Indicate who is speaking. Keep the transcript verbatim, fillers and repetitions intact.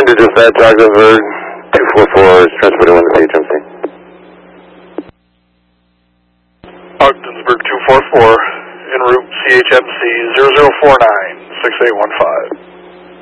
Speaker 1: to dispatch, Ogdenburg two four four is transporting one to C H M C.
Speaker 2: Ogdensburg two four four, en route C H M C zero zero four nine, six eight one five.